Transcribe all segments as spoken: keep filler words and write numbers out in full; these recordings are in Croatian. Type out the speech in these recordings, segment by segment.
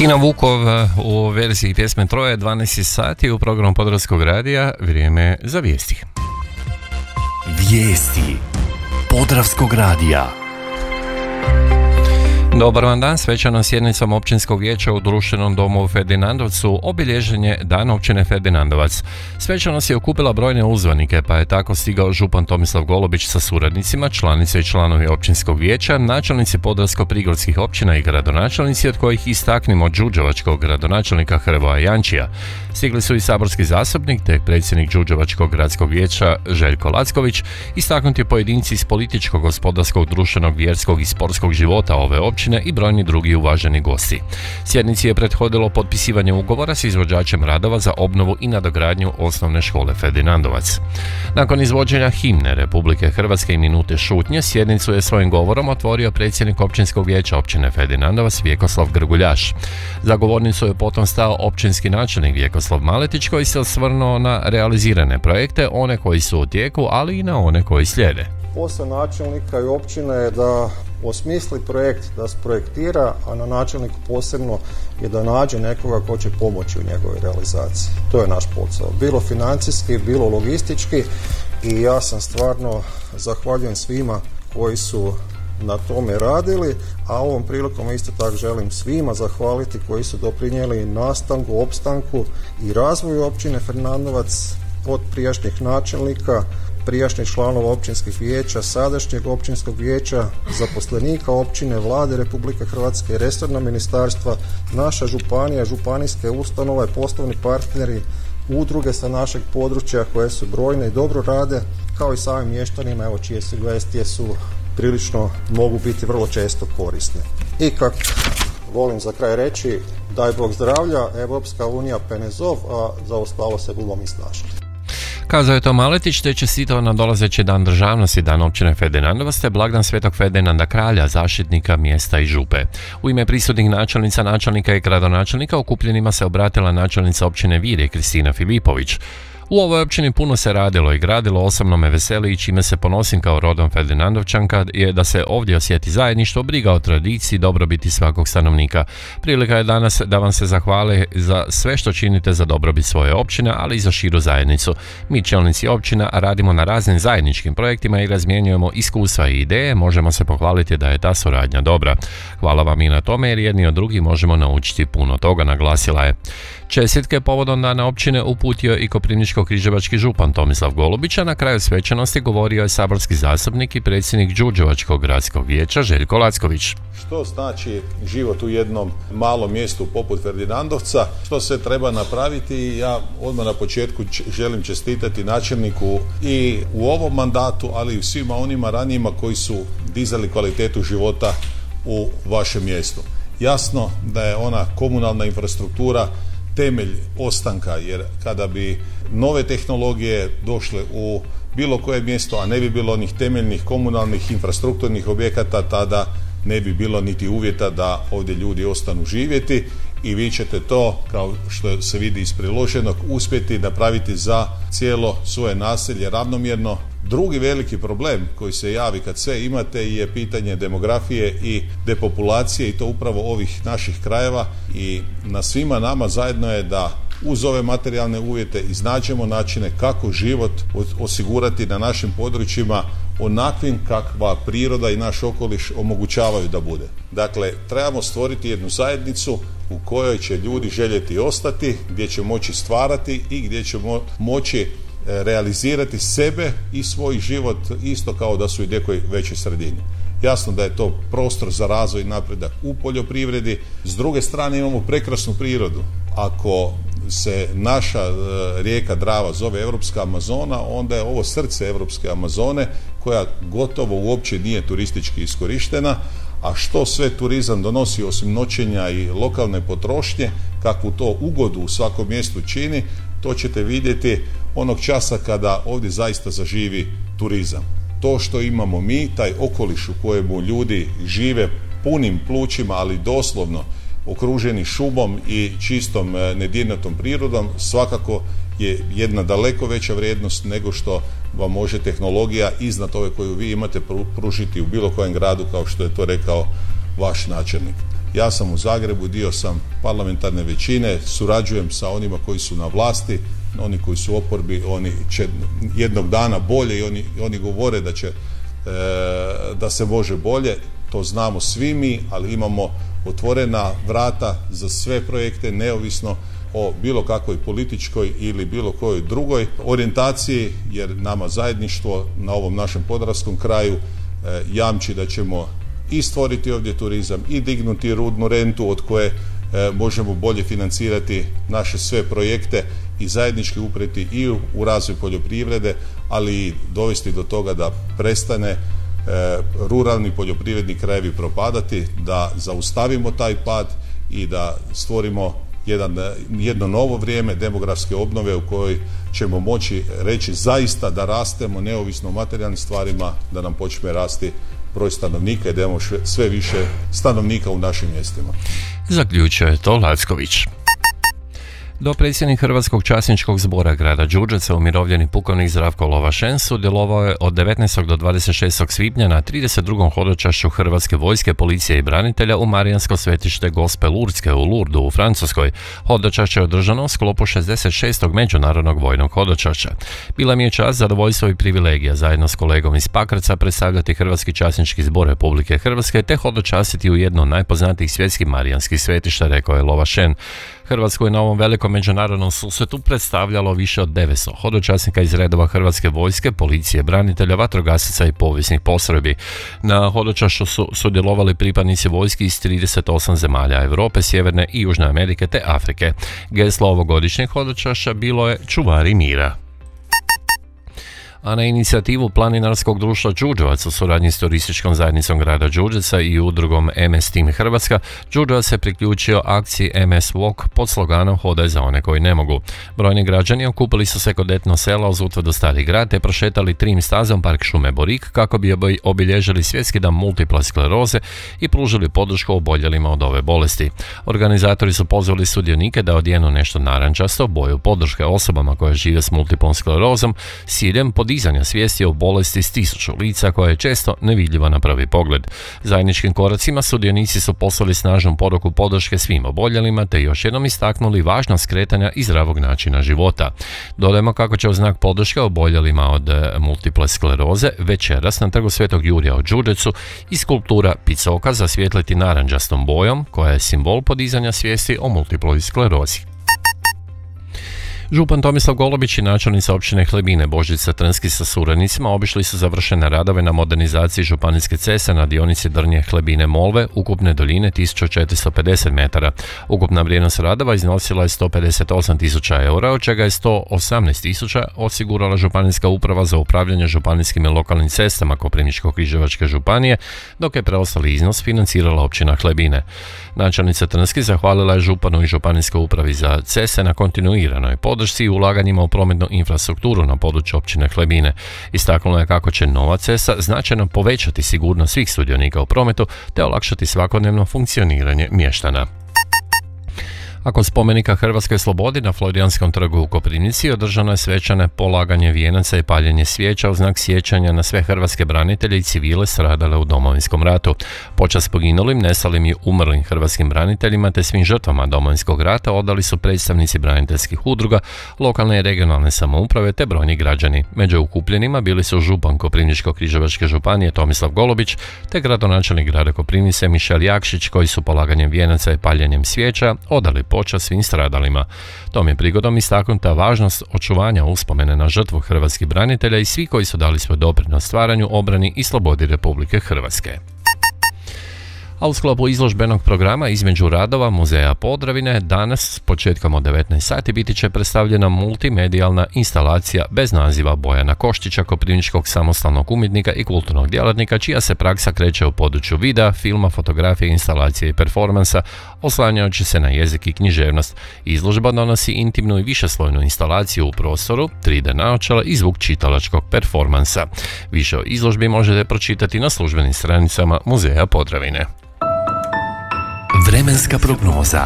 Tina Vukov u verziji pjesme Troje, dvanaest sati u programu Podravskog radija, vrijeme za vijesti. Vijesti Podravskog radija. Dobar vam dan, svečanom sjednicom općinskog vijeća u društvenom domu u Ferdinandovcu obilježen je Dan općine Ferdinandovac. Svečanost je okupila brojne uzvanike, pa je tako stigao župan Tomislav Golubić sa suradnicima, članice i članovi općinskog vijeća, načelnici podravsko-prigorskih općina i gradonačelnici, od kojih istaknimo đurđevačkog gradonačelnika Hrvoja Jančija. Stigli su i saborski zastupnik te predsjednik đurđevačkog gradskog vijeća Željko Lacković, istaknuti pojedinci iz političkog, gospodarskog, društvenog, vjerskog i sportskog života ove općine i brojni drugi uvaženi gosti. Sjednici je prethodilo potpisivanje ugovora s izvođačem radova za obnovu i nadogradnju osnovne škole Ferdinandovac. Nakon izvođenja himne Republike Hrvatske i minute šutnje, sjednicu je svojim govorom otvorio predsjednik općinskog vijeća općine Ferdinandovac Vjekoslav Grguljaš. Za govornicu je potom stao općinski načelnik Vjekoslav Maletić, koji se osvrnuo na realizirane projekte, one koji su u tijeku, ali i na one koji slijede. Posao načelnika i općine je da osmisli projekt, da sprojektira, a na načelniku posebno je da nađe nekoga ko će pomoći u njegovoj realizaciji. To je naš posao. Bilo financijski, bilo logistički, i ja sam stvarno zahvaljujem svima koji su na tome radili, a ovom prilikom isto tako želim svima zahvaliti koji su doprinijeli nastanku, opstanku i razvoju općine Ferdinandovac, od prijašnjih načelnika, prijašnjih članova općinskih vijeća, sadašnjeg općinskog vijeća, zaposlenika općine, Vlade Republike Hrvatske, resorna ministarstva, naša županija, županijske ustanove, poslovni partneri, udruge sa našeg područja koje su brojne i dobro rade, kao i samim mještanima, evo, čije sugestije su prilično, mogu biti vrlo često korisne. I kako volim za kraj reći, daj Bog zdravlja, Evropska unija penezov, a za ostalo se budemo mi snašli. Kazao je to Maletić, te čestitao na dolazeći Dan državnosti, Dan općine Ferdinandovac te blagdan Svetog Ferdinanda Kralja, zaštitnika mjesta i župe. U ime prisutnih načelnica, načelnika i gradonačelnika okupljenima se obratila načelnica općine Virje Kristina Filipović. U ovoj općini puno se radilo i gradilo, osobno me veseli i čime se ponosim kao rodom Ferdinandovčanka je da se ovdje osjeti zajedništvo, briga o tradiciji, dobrobiti svakog stanovnika. Prilika je danas da vam se zahvale za sve što činite za dobrobit svoje općine, ali i za širu zajednicu. Mi, čelnici općina, radimo na raznim zajedničkim projektima i razmjenjujemo iskustva i ideje, možemo se pohvaliti da je ta suradnja dobra. Hvala vam i na tome, jer jedni od drugih možemo naučiti puno toga, naglasila je. Čestitke povodom Dana općine uputio i koprivničko-križevački župan Tomislav Golubić, a na kraju svečanosti govorio je saborski zastupnik i predsjednik đurđevačkog gradskog vijeća Željko Lacković. Što znači život u jednom malom mjestu poput Ferdinandovca, što se treba napraviti? Ja odmah na početku želim čestitati načelniku i u ovom mandatu, ali i svima onima ranijima koji su dizali kvalitetu života u vašem mjestu. Jasno da je ona komunalna infrastruktura temelj ostanka, jer kada bi nove tehnologije došle u bilo koje mjesto, a ne bi bilo onih temeljnih komunalnih infrastrukturnih objekata, tada ne bi bilo niti uvjeta da ovdje ljudi ostanu živjeti, i vi ćete to, kao što se vidi iz priloženog, uspjeti napraviti za cijelo svoje naselje ravnomjerno. Drugi veliki problem koji se javi kad sve imate je pitanje demografije i depopulacije, i to upravo ovih naših krajeva, i na svima nama zajedno je da uz ove materijalne uvjete iznađemo načine kako život osigurati na našim područjima onakvim kakva priroda i naš okoliš omogućavaju da bude. Dakle, trebamo stvoriti jednu zajednicu u kojoj će ljudi željeti ostati, gdje će moći stvarati i gdje će mo- moći realizirati sebe i svoj život isto kao da su i nekoj većoj sredini. Jasno da je to prostor za razvoj i napredak u poljoprivredi. S druge strane imamo prekrasnu prirodu. Ako se naša e, rijeka Drava zove Europska Amazona, onda je ovo srce Europske Amazone, koja gotovo uopće nije turistički iskorištena. A što sve turizam donosi osim noćenja i lokalne potrošnje, kakvu to ugodu u svakom mjestu čini, to ćete vidjeti onog časa kada ovdje zaista zaživi turizam. To što imamo mi, taj okoliš u kojemu ljudi žive punim plućima, ali doslovno okruženi šumom i čistom nedirnutom prirodom, svakako je jedna daleko veća vrijednost nego što vam može tehnologija iznad ove koju vi imate pružiti u bilo kojem gradu, kao što je to rekao vaš načelnik. Ja sam u Zagrebu, dio sam parlamentarne većine, surađujem sa onima koji su na vlasti, oni koji su u oporbi, oni će jednog dana bolje i oni, oni govore da će, e, da se može bolje, to znamo svi mi, ali imamo otvorena vrata za sve projekte, neovisno o bilo kakvoj političkoj ili bilo kojoj drugoj orijentaciji, jer nama zajedništvo na ovom našem podravskom kraju e, jamči da ćemo i stvoriti ovdje turizam i dignuti rudnu rentu od koje e, možemo bolje financirati naše sve projekte i zajednički upreti i u, u razvoj poljoprivrede, ali i dovesti do toga da prestane e, ruralni poljoprivredni krajevi propadati, da zaustavimo taj pad i da stvorimo jedan, jedno novo vrijeme demografske obnove u kojoj ćemo moći reći zaista da rastemo neovisno o materijalnim stvarima, da nam počne rasti broj stanovnika i da imamo sve više stanovnika u našim mjestima. Zaključio je to Lacković. Dopredsjednik Hrvatskog časničkog zbora grada Đurđevca, umirovljeni pukovnik Zdravko Lovašen, sudjelovao je od devetnaestog do dvadeset šestog svibnja na trideset drugom hodočašću Hrvatske vojske, policije i branitelja u Marijansko svetište Gospe Lurdske u Lurdu u Francuskoj. Hodočašće je održano u sklopu šezdeset šestog međunarodnog vojnog hodočašća. Bila mi je čast, zadovoljstvo i privilegija zajedno s kolegom iz Pakraca predstavljati Hrvatski časnički zbor Republike Hrvatske te hodočastiti u jedno od najpoznatijih svjetskih marijanskih svetišta, rekao je Lovašen. Hrvatsku je na ovom velikom međunarodnom susretu predstavljalo više od devetsto hodočasnika iz redova Hrvatske vojske, policije, branitelja, vatrogasaca i povijesnih postrojbi. Na hodočašću su sudjelovali pripadnici vojski iz trideset osam zemalja Europe, Sjeverne i Južne Amerike te Afrike. Geslo ovogodišnjeg hodočašća bilo je Čuvari mira. A na inicijativu Planinarskog društva Đurđevac u suradnji s turističkom zajednicom grada Đurđevca i udrugom M S Team Hrvatska, Đurđevac se priključio akciji M S Walk pod sloganom Hodaj za one koji ne mogu. Brojni građani okupili su se kod etno sela uz utvrdu Stari grad te prošetali trim stazom Park šume Borik kako bi obilježili svjetski dan multiple skleroze i pružili podršku oboljelima od ove bolesti. Organizatori su pozvali sudionike da odjenu nešto narančasto, boju podrške osobama koje žive s multiplom sklerozom, s ciljem podizanja svijesti o bolesti s tisuću lica koja je često nevidljiva na prvi pogled. Zajedničkim koracima sudionici su poslali snažnu poruku podrške svim oboljelima te još jednom istaknuli važnost kretanja i zdravog načina života. Dodajmo kako će u znak podrške oboljelima od multiple skleroze večeras na trgu Svetog Jurija u Đurđevcu i skulptura Picoka zasvijetliti narančastom bojom koja je simbol podizanja svijesti o multiploj sklerozi. Župan Tomislav Golubić i načelnica općine Hlebine Božica Trnski sa suradnicima obišli su završene radove na modernizaciji županijske ceste na dionici Drnje Hlebine Molve ukupne duljine tisuću četiristo pedeset metara. Ukupna vrijednost radova iznosila je sto pedeset osam tisuća eura, od čega je sto osamnaest tisuća osigurala Županijska uprava za upravljanje županijskim i lokalnim cestama Koprivničko-križevačke županije, dok je preostali iznos financirala općina Hlebine. Načelnica Trnski zahvalila je županu i Županijskoj upravi za ceste na kontinuiranoj podršci i ulaganjima u prometnu infrastrukturu na području općine Hlebine. Istaknula je kako će nova cesta značajno povećati sigurnost svih sudionika u prometu te olakšati svakodnevno funkcioniranje mještana. A kod spomenika Hrvatskoj slobodi na Florijanskom trgu u Koprivnici održano je svečano polaganje vijenaca i paljenje svijeća u znak sjećanja na sve hrvatske branitelje i civile stradale u Domovinskom ratu. Počast poginulim, nestalim i umrlim hrvatskim braniteljima te svim žrtvama Domovinskog rata odali su predstavnici braniteljskih udruga, lokalne i regionalne samouprave te brojni građani. Među okupljenima bili su župan Koprivničko-križevačke županije Tomislav Golubić te gradonačelnik grada Koprivnice Mišel Jakšić, koji su polaganjem vijenaca i paljenjem svijeća odali počast svim stradalima. Tom je prigodom istaknuta važnost očuvanja uspomene na žrtvu hrvatskih branitelja i svi koji su dali svoj doprinos stvaranju, obrani i slobodi Republike Hrvatske. A u sklopu izložbenog programa između radova Muzeja Podravine danas s početkom od devetnaest sati biti će predstavljena multimedijalna instalacija bez naziva Bojana Koštića, koprivničkog samostalnog umjetnika i kulturnog djelatnika, čija se praksa kreće u području videa, filma, fotografije, instalacije i performansa, oslanjajući se na jezik i književnost. Izložba donosi intimnu i višeslojnu instalaciju u prostoru, tri D naočala i zvuk čitalačkog performansa. Više o izložbi možete pročitati na službenim stranicama Muzeja Podravine. Vremenska prognoza.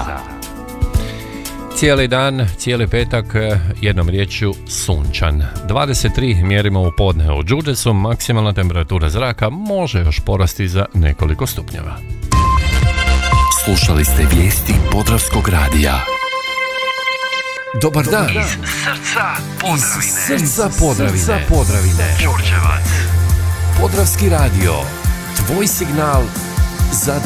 Cijeli dan, cijeli petak, jednom riječju sunčan. dvadeset tri mjerimo u podne u Đurđevcu, maksimalna temperatura zraka može još porasti za nekoliko stupnjeva. Slušali ste vijesti Podravskog radija. Dobar dan. Iz srca Podravine. Iz srca Podravine. Srca Podravine. Đurđevac. Podravski radio. Tvoj signal za